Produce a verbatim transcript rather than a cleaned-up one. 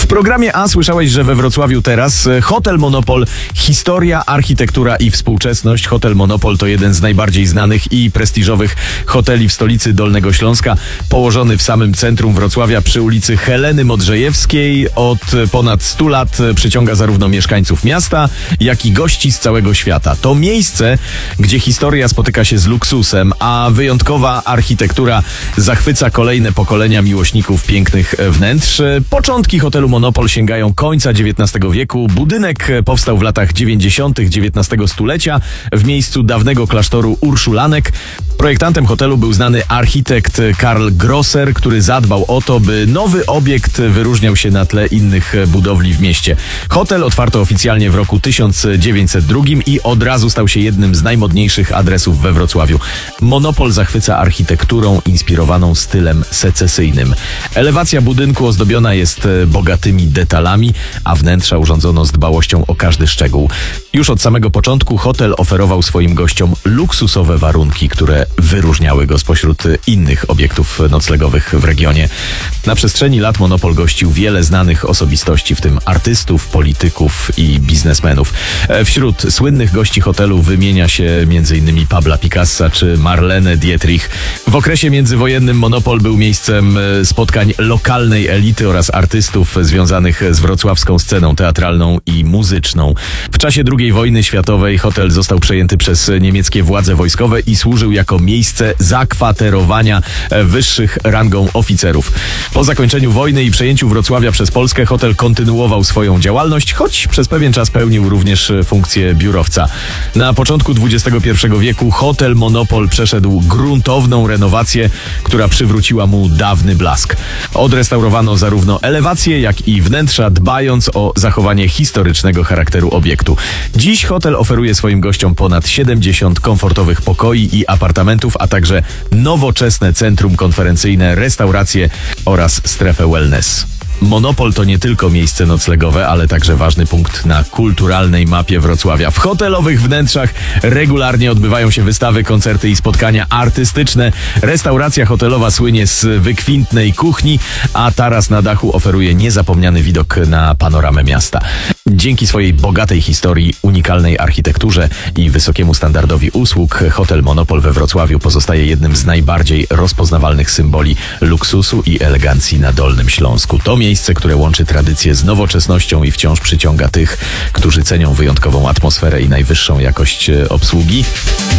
programie A słyszałeś, że we Wrocławiu teraz Hotel Monopol, historia, architektura i współczesność. Hotel Monopol to jeden z najbardziej znanych i prestiżowych hoteli w stolicy Dolnego Śląska, położony w samym centrum Wrocławia przy ulicy Heleny Modrzejewskiej. Od ponad stu lat przyciąga zarówno mieszkańców miasta, jak i gości z całego świata. To miejsce, gdzie historia spotyka się z luksusem, a wyjątkowa architektura zachwyca kolejne pokolenia miłośników pięknych wnętrz. Początki hotelu Monopol sięgają końca dziewiętnastego wieku. Budynek powstał w latach dziewięćdziesiątych dziewiętnastego stulecia w miejscu dawnego klasztoru Urszulanek. Projektantem hotelu był znany architekt Karl Grosser, który zadbał o to, by nowy obiekt wyróżniał się na tle innych budowli w mieście. Hotel otwarto oficjalnie w roku tysiąc dziewięćset drugim i od razu stał się jednym z najmodniejszych adresów we Wrocławiu. Monopol zachwyca architekturą inspirowaną stylem secesyjnym. Elewacja budynku ozdobiona jest bogatymi detalami, a wnętrza urządzono z dbałością o każdy szczegół. Już od samego początku hotel oferował swoim gościom luksusowe warunki, które wyróżniały go spośród innych obiektów noclegowych w regionie. Na przestrzeni lat Monopol gościł wiele znanych osobistości, w tym artystów, polityków i biznesmenów. Wśród słynnych gości hotelu wymienia się między innymi Pabla Picassa czy Marlene Dietrich. W okresie międzywojennym Monopol był miejscem spotkań lokalnej elity oraz artystów związanych z wrocławską sceną teatralną i muzyczną. W czasie drugiej wojny światowej hotel został przejęty przez niemieckie władze wojskowe i służył jako miejsce zakwaterowania wyższych rangą oficerów. Po zakończeniu wojny i przejęciu Wrocławia przez Polskę hotel kontynuował swoją działalność, choć przez pewien czas pełnił również funkcję biurowca. Na początku dwudziestego pierwszego wieku hotel Monopol przeszedł gruntowną renowację, która przywróciła mu dawny blask. Odrestaurowano zarówno elewację, jak i wnętrza, dbając o zachowanie historycznego charakteru obiektu. Dziś hotel oferuje swoim gościom ponad siedemdziesiąt komfortowych pokoi i apartamentów, a także nowoczesne centrum konferencyjne, restauracje oraz strefę wellness. Monopol to nie tylko miejsce noclegowe, ale także ważny punkt na kulturalnej mapie Wrocławia. W hotelowych wnętrzach regularnie odbywają się wystawy, koncerty i spotkania artystyczne. Restauracja hotelowa słynie z wykwintnej kuchni, a taras na dachu oferuje niezapomniany widok na panoramę miasta. Dzięki swojej bogatej historii, unikalnej architekturze i wysokiemu standardowi usług, hotel Monopol we Wrocławiu pozostaje jednym z najbardziej rozpoznawalnych symboli luksusu i elegancji na Dolnym Śląsku. To miejsce, które łączy tradycję z nowoczesnością i wciąż przyciąga tych, którzy cenią wyjątkową atmosferę i najwyższą jakość obsługi.